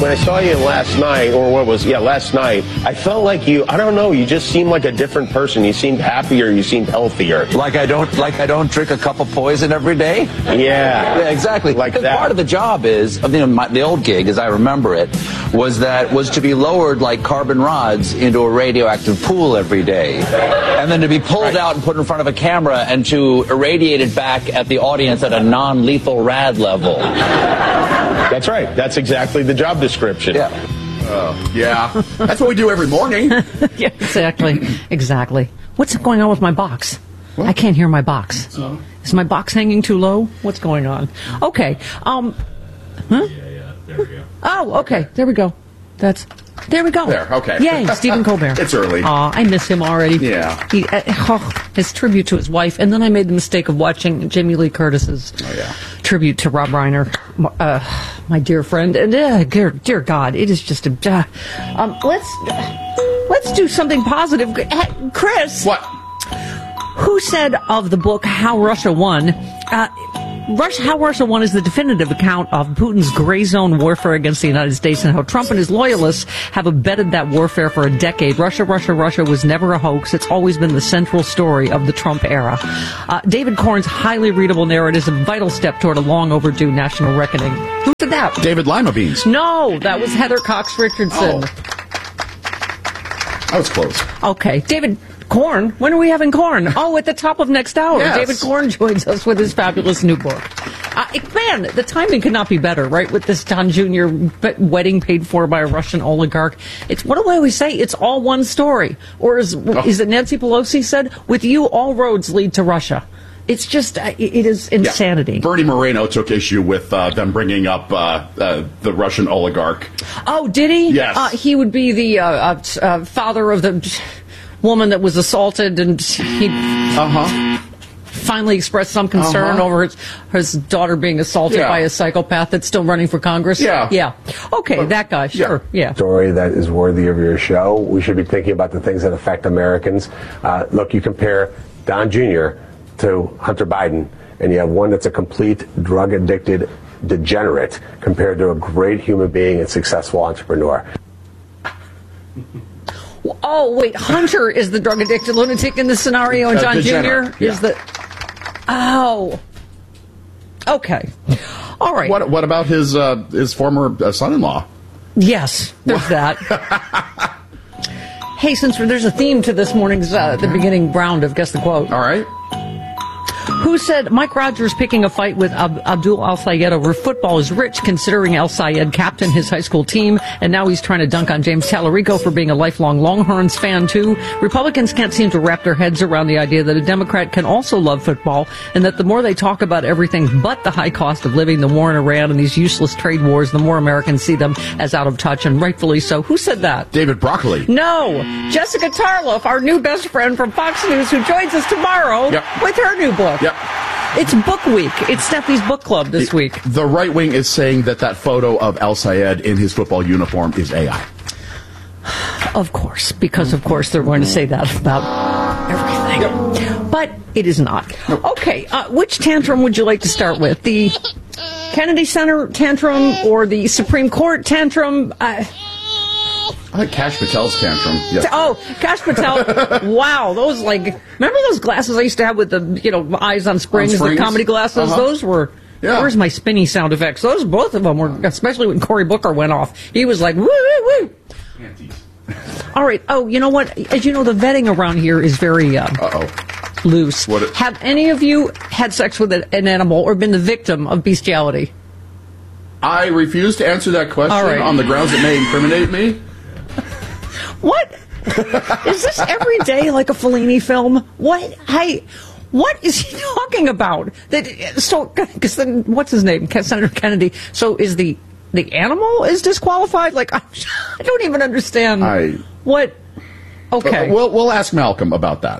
when I saw you last night, last night, I felt like I don't know, you just seemed like a different person. You seemed happier, you seemed healthier. Like I don't drink a cup of poison every day? Yeah, exactly. Like because that. Part of the job is, the old gig, as I remember it, was to be lowered like carbon rods into a radioactive pool every day. And then to be pulled out and put in front of a camera and to irradiate it back at the audience at a non-lethal rad level. That's right. That's exactly the job description. Yeah. That's what we do every morning. Yeah, exactly. What's going on with my box? What? I can't hear my box. Is my box hanging too low? What's going on? Okay. Huh? Yeah. There we go. Oh, okay. There we go. There we go. There, okay. Yay, Stephen Colbert. It's early. Aw, I miss him already. Yeah. His tribute to his wife, and then I made the mistake of watching Jamie Lee Curtis's tribute to Rob Reiner, my dear friend. And dear God, it is just a. Let's do something positive, Chris. What? Who said of the book How Russia Won? How Russia Won is the definitive account of Putin's gray zone warfare against the United States and how Trump and his loyalists have abetted that warfare for a decade. Russia was never a hoax. It's always been the central story of the Trump era. David Corn's highly readable narrative is a vital step toward a long overdue national reckoning. Who said that? David Lima Beans. No, that was Heather Cox Richardson. I was close. Okay, David Corn. When are we having corn? Oh, at the top of next hour. Yes. David Corn joins us with his fabulous new book. Man, the timing could not be better, right? With this Don Jr. wedding paid for by a Russian oligarch. What do I always say? It's all one story. Or is it Nancy Pelosi said? With you, all roads lead to Russia. It's just, it is insanity. Yeah. Bernie Moreno took issue with them bringing up the Russian oligarch. Oh, did he? Yes. He would be the father of the woman that was assaulted, and he finally expressed some concern over his daughter being assaulted by a psychopath that's still running for Congress. Yeah. Okay, that guy. Sure. Yeah. Story that is worthy of your show. We should be thinking about the things that affect Americans. Look, you compare Don Jr. to Hunter Biden, and you have one that's a complete drug-addicted degenerate compared to a great human being and successful entrepreneur. Oh, wait, Hunter is the drug-addicted lunatic in this scenario, and John Jr. is the... Oh. Okay. All right. What about his former son-in-law? Yes, there's that. Hey, since there's a theme to this morning's the beginning round of Guess the Quote. All right. Who said Mike Rogers picking a fight with Abdul Al-Sayed over football is rich, considering Al-Sayed captained his high school team, and now he's trying to dunk on James Tallarico for being a lifelong Longhorns fan, too? Republicans can't seem to wrap their heads around the idea that a Democrat can also love football, and that the more they talk about everything but the high cost of living, the war in Iran, and these useless trade wars, the more Americans see them as out of touch, and rightfully so. Who said that? David Broccoli. No. Jessica Tarloff, our new best friend from Fox News, who joins us tomorrow with her new book. Yep. It's book week. It's Steffi's book club this week. The right wing is saying that photo of Al-Sayed in his football uniform is AI. Of course, because of course they're going to say that about everything. Yep. But it is not. Nope. Okay, which tantrum would you like to start with? The Kennedy Center tantrum or the Supreme Court tantrum? I like Kash Patel's tantrum. Yes. Oh, Kash Patel. Wow. Those, remember those glasses I used to have with the, eyes on springs, the comedy glasses? Those were, where's my spinny sound effects? Those, both of them were, especially when Cory Booker went off. He was like, woo, woo, woo. All right. Oh, you know what? As you know, the vetting around here is very, loose. Have any of you had sex with an animal or been the victim of bestiality? I refuse to answer that question on the grounds it may incriminate me. What? Is this every day like a Fellini film? What is he talking about? Because then, what's his name? Senator Kennedy. So is the animal is disqualified? I don't even understand. What? Okay. We'll ask Malcolm about that.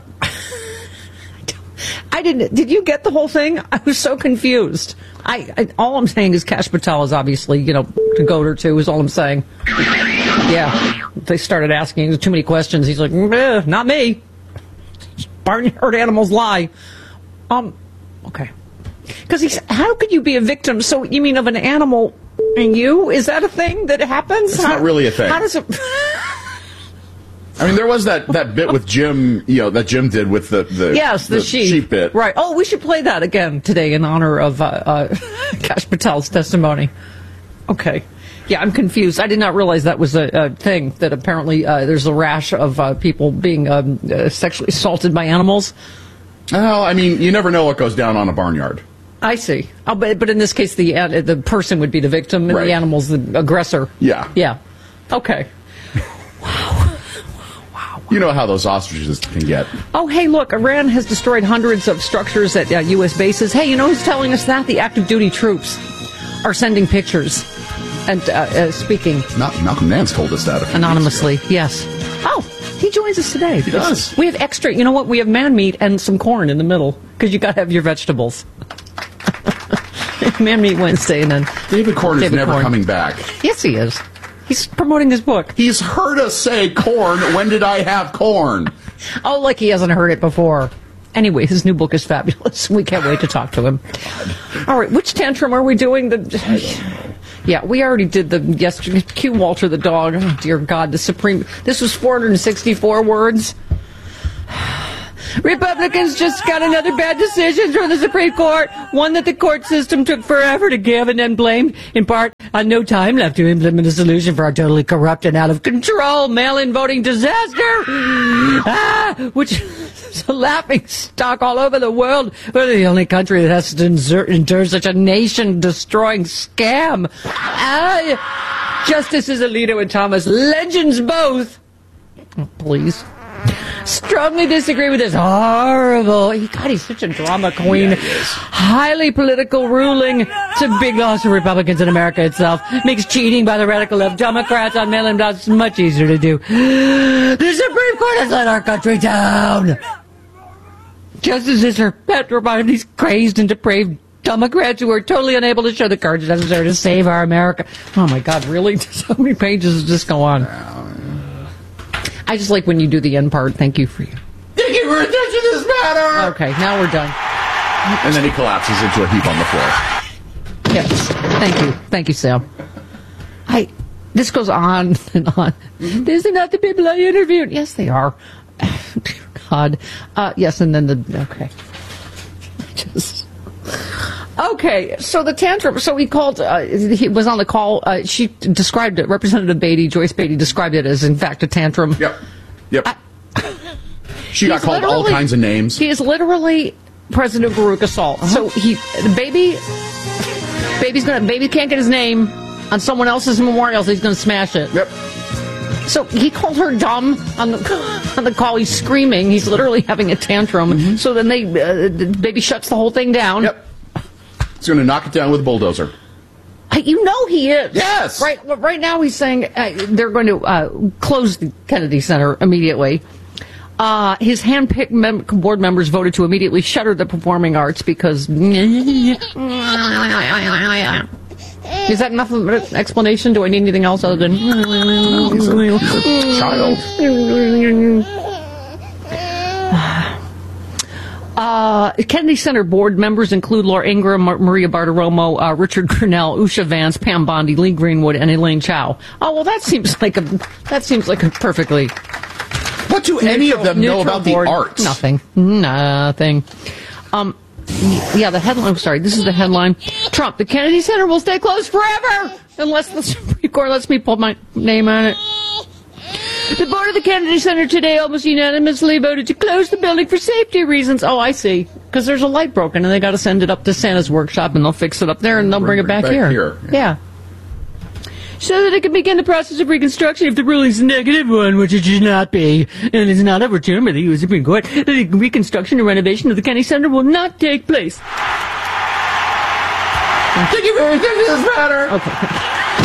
I didn't. Did you get the whole thing? I was so confused. All I'm saying is Kash Patel is obviously, to goat her to is all I'm saying. Yeah. They started asking too many questions. He's like, not me. Barnyard animals lie. Okay. Because how could you be a victim? So you mean of an animal And you? Is that a thing that happens? It's not really a thing. How does it... I mean, there was that bit with Jim, that Jim did with the sheep bit. Right. Oh, we should play that again today in honor of Kash Patel's testimony. Okay. Yeah, I'm confused. I did not realize that was a thing, that apparently there's a rash of people being sexually assaulted by animals. Oh, I mean, you never know what goes down on a barnyard. I see. Oh, but in this case, the person would be the victim and the animal's the aggressor. Yeah. Yeah. Okay. You know how those ostriches can get. Oh, hey, look, Iran has destroyed hundreds of structures at U.S. bases. Hey, you know who's telling us that? The active duty troops are sending pictures and speaking. Malcolm Nance told us that anonymously. Yes. Oh, he joins us today. He does. We have extra, you know what? We have man meat and some corn in the middle, because you got to have your vegetables. Man meat Wednesday, and then David Corn is never coming back. Yes, he is. He's promoting his book. He's heard us say corn. When did I have corn? Oh, like he hasn't heard it before. Anyway, his new book is fabulous. We can't wait to talk to him. All right, which tantrum are we doing? Yeah, we already did the yesterday. Q. Walter the dog. Oh, dear God, the Supreme. This was 464 words. Republicans just got another bad decision from the Supreme Court, one that the court system took forever to give, and then blamed, in part, on no time left to implement a solution for our totally corrupt and out of control mail-in voting disaster, which is a laughing stock all over the world. We're the only country that has to endure such a nation-destroying scam. Justices Alito and Thomas, legends both. Oh, please. Strongly disagree with this horrible, God, he's such a drama queen, highly political ruling. It's a big loss for Republicans in America itself. Makes cheating by the radical left Democrats on mail-in ballots much easier to do. The Supreme Court has let our country down. Justices are petrified of these crazed and depraved Democrats who are totally unable to show the courage necessary to save our America. Oh my God, really? How many pages does this go on? I just like when you do the end part. Thank you for you. Thank you for attention to this matter. Okay, now we're done. And then he collapses into a heap on the floor. Yes. Thank you, Sam. This goes on and on. These are not the people I interviewed. Yes, they are. Dear God. Yes, and then okay. Okay, so the tantrum, so he called, he was on the call, she described it, Representative Beatty, Joyce Beatty, described it as, in fact, a tantrum. Yep. She got called all kinds of names. He is literally President Baruch assault. So baby can't get his name on someone else's memorial, so he's going to smash it. Yep. So he called her dumb on the call. He's screaming. He's literally having a tantrum. So then baby shuts the whole thing down. Yep. He's going to knock it down with a bulldozer. You know he is. Yes. Right now he's saying they're going to close the Kennedy Center immediately. His hand-picked board members voted to immediately shutter the performing arts because... Is that enough of an explanation? Do I need anything else other than... He's a child. Kennedy Center board members include Laura Ingraham, Maria Bartiromo, Richard Grinnell, Usha Vance, Pam Bondi, Lee Greenwood, and Elaine Chao. Oh well, that seems like a perfectly. What do any of them know about the arts? Nothing. Yeah, the headline. I'm sorry. This is the headline. Trump: the Kennedy Center will stay closed forever unless the Supreme Court lets me put my name on it. The board of the Kennedy Center today almost unanimously voted to close the building for safety reasons. Oh, I see. Because there's a light broken, and they got to send it up to Santa's workshop, and they'll fix it up there, and they'll bring it back here. Yeah. So that it can begin the process of reconstruction if the ruling's a negative one, which it should not be, and is not overturned by the U.S. Supreme Court. The reconstruction and renovation of the Kennedy Center will not take place. Thank you very much. This matter. Okay.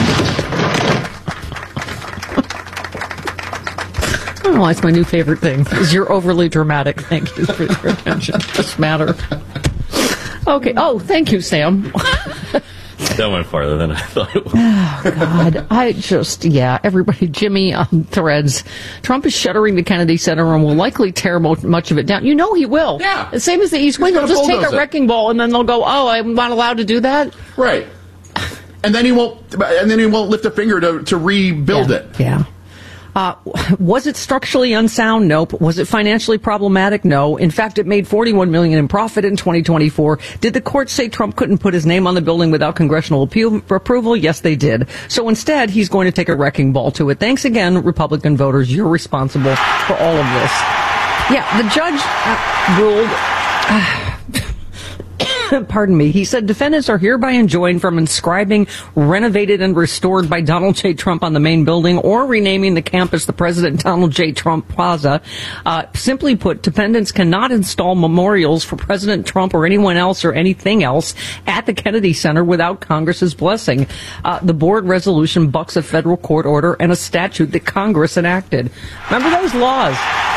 Oh, that's my new favorite thing, is you're overly dramatic. Thank you for your attention. This matter. Okay. Oh, thank you, Sam. That went farther than I thought it would. Oh, God. Everybody, Jimmy on Threads. Trump is shuttering the Kennedy Center and will likely tear much of it down. You know he will. Yeah. The same as the East Wing. They'll just take a wrecking ball and then they'll go, oh, I'm not allowed to do that? Right. And then he won't lift a finger to rebuild it. Yeah. Was it structurally unsound? Nope. Was it financially problematic? No. In fact, it made $41 million in profit in 2024. Did the court say Trump couldn't put his name on the building without congressional approval? Yes, they did. So instead, he's going to take a wrecking ball to it. Thanks again, Republican voters. You're responsible for all of this. Yeah, the judge ruled... Pardon me. He said defendants are hereby enjoined from inscribing renovated and restored by Donald J. Trump on the main building or renaming the campus the President Donald J. Trump Plaza. Simply put, defendants cannot install memorials for President Trump or anyone else or anything else at the Kennedy Center without Congress's blessing. The board resolution bucks a federal court order and a statute that Congress enacted. Remember those laws?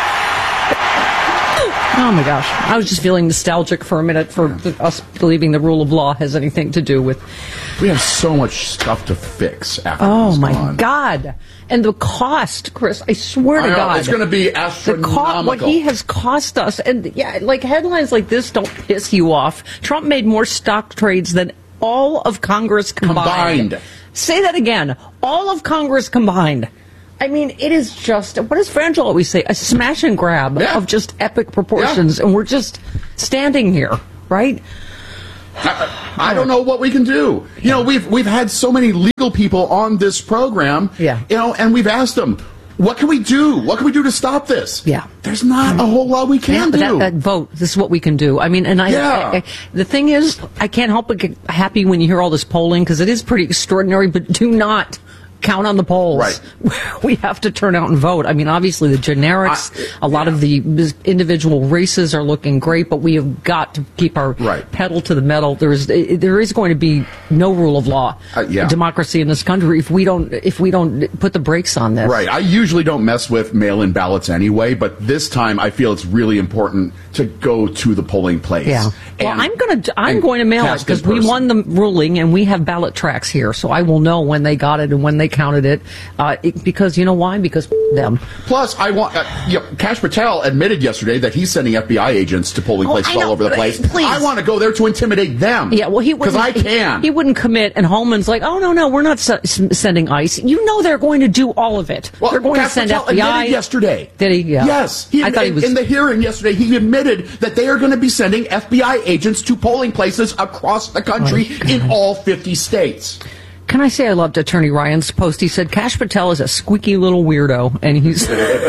Oh, my gosh. I was just feeling nostalgic for a minute for us believing the rule of law has anything to do with... We have so much stuff to fix after Oh, my God. And the cost, Chris, I swear to God. It's going to be astronomical. What he has cost us. And, yeah, like headlines like this don't piss you off. Trump made more stock trades than all of Congress combined. Say that again. All of Congress combined. I mean, it is just, what does Frangel always say? A smash and grab of just epic proportions. Yeah. And we're just standing here, right? I don't know what we can do. You know, we've had so many legal people on this program, you know, and we've asked them, what can we do? What can we do to stop this? Yeah. There's not a whole lot we can do. That vote, this is what we can do. I mean, and I the thing is, I can't help but get happy when you hear all this polling, because it is pretty extraordinary, but do not count on the polls. Right. We have to turn out and vote. I mean, obviously the generics, a lot of the individual races are looking great, but we have got to keep our pedal to the metal. There is going to be no rule of law, democracy in this country if we don't put the brakes on this. Right. I usually don't mess with mail-in ballots anyway, but this time I feel it's really important to go to the polling place. Yeah. Well, I'm going to mail it because we won the ruling and we have ballot tracks here, so I will know when they got it and when they counted it, because you know why? Because them. Plus, I want Kash Patel admitted yesterday that he's sending FBI agents to polling places all over the place. Please. I want to go there to intimidate them. Yeah, well, because I can. He wouldn't commit, and Holman's like, oh no, we're not sending ICE. You know they're going to do all of it. Well, they're going Kash to send Patel FBI. Admitted yesterday. Did he? Yeah. Yes. I thought he was in the hearing yesterday. He admitted that they are going to be sending FBI agents to polling places across the country in all 50 states. Can I say I loved Attorney Ryan's post? He said Kash Patel is a squeaky little weirdo, and he's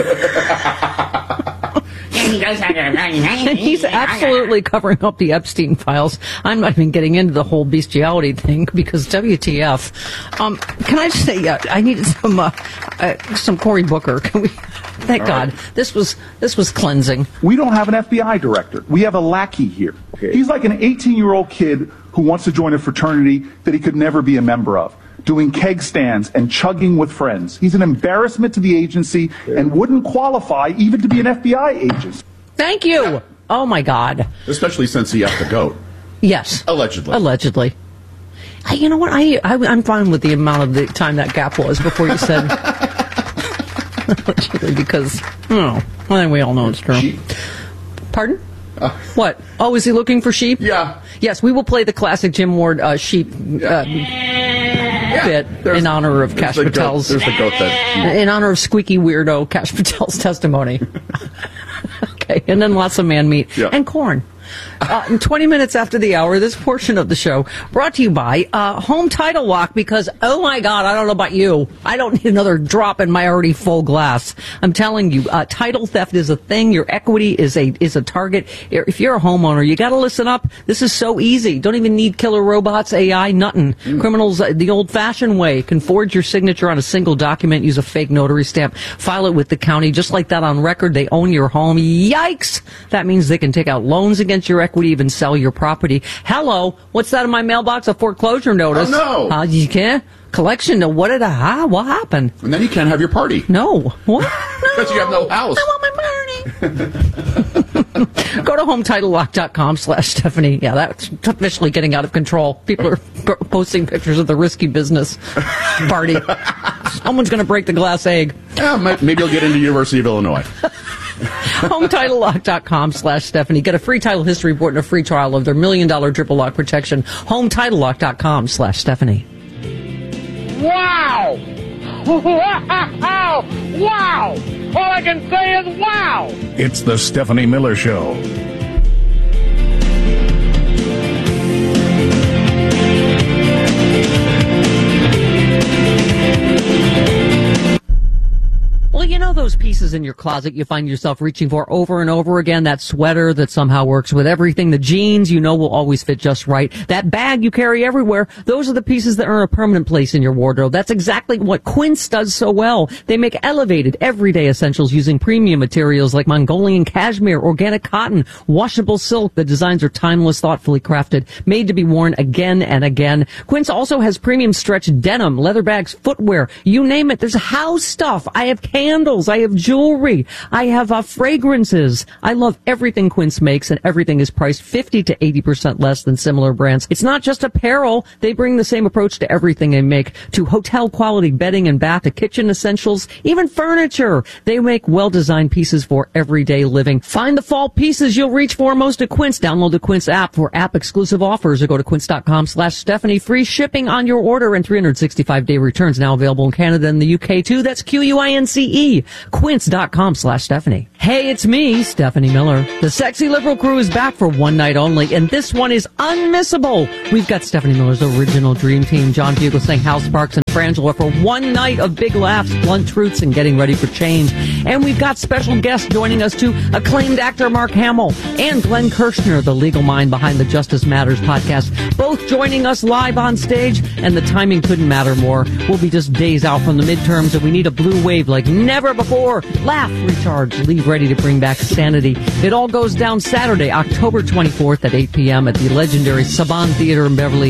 he's absolutely covering up the Epstein files. I'm not even getting into the whole bestiality thing because WTF. Can I just say I needed some Cory Booker? Can we? Thank God. This was cleansing. We don't have an FBI director. We have a lackey here. Okay. He's like an 18-year-old kid who wants to join a fraternity that he could never be a member of, doing keg stands and chugging with friends. He's an embarrassment to the agency and wouldn't qualify even to be an FBI agent. Thank you. Oh, my God. Especially since he has to go. Yes. Allegedly. You know what? I'm fine with the amount of the time that gap was before you said... Allegedly, because, I think we all know it's true. Sheep? Pardon? What? Oh, is he looking for sheep? Yeah. Yes, we will play the classic Jim Ward sheep bit in honor of Kash Patel's. There's the goat in honor of squeaky weirdo Kash Patel's testimony. Okay, and then lots of man meat and corn. 20 minutes after the hour, this portion of the show brought to you by Home Title Lock, because, oh my God, I don't know about you. I don't need another drop in my already full glass. I'm telling you, title theft is a thing. Your equity is a target. If you're a homeowner, you got to listen up. This is so easy. Don't even need killer robots, AI, nothing. Criminals, the old-fashioned way, can forge your signature on a single document, use a fake notary stamp, file it with the county, just like that on record. They own your home. Yikes! That means they can take out loans against your equity, even sell your property. Hello, what's that in my mailbox? A foreclosure notice. Oh, no. You can't? Collection to what happened? And then you can't have your party. No. What? Because you have no house. I want my party. Go to HometitleLock.com/Stephanie. Yeah, that's officially getting out of control. People are posting pictures of the risky business party. Someone's going to break the glass egg. Yeah, maybe you'll get into University of Illinois. HometitleLock.com/Stephanie. Get a free title history report and a free trial of their $1 million triple lock protection. HometitleLock.com/Stephanie. Wow! Wow! Wow! All I can say is wow! It's the Stephanie Miller Show. Well, you know those pieces in your closet you find yourself reaching for over and over again? That sweater that somehow works with everything, the jeans you know will always fit just right, that bag you carry everywhere, those are the pieces that earn a permanent place in your wardrobe. That's exactly what Quince does so well. They make elevated, everyday essentials using premium materials like Mongolian cashmere, organic cotton, washable silk. The designs are timeless, thoughtfully crafted, made to be worn again and again. Quince also has premium stretch denim, leather bags, footwear, you name it. There's house stuff. I have candles, I have jewelry, I have fragrances. I love everything Quince makes, and everything is priced 50 to 80% less than similar brands. It's not just apparel. They bring the same approach to everything they make, to hotel quality bedding and bath, to kitchen essentials, even furniture. They make well-designed pieces for everyday living. Find the fall pieces you'll reach for most at Quince. Download the Quince app for app-exclusive offers, or go to quince.com/Stephanie. Free shipping on your order and 365-day returns, now available in Canada and the UK too. That's QUINCE. Quince.com/Stephanie. Hey, it's me, Stephanie Miller. The Sexy Liberal crew is back for one night only, and this one is unmissable. We've got Stephanie Miller's original dream team, John Fugelsang, Hal Sparks, and Frangela, for one night of big laughs, blunt truths, and getting ready for change. And we've got special guests joining us too, acclaimed actor Mark Hamill and Glenn Kirshner, the legal mind behind the Justice Matters podcast, both joining us live on stage, and the timing couldn't matter more. We'll be just days out from the midterms, and we need a blue wave like never before. Laugh, recharge, leave ready to bring back sanity. It all goes down Saturday, October 24th at 8 p.m. at the legendary Saban Theater in Beverly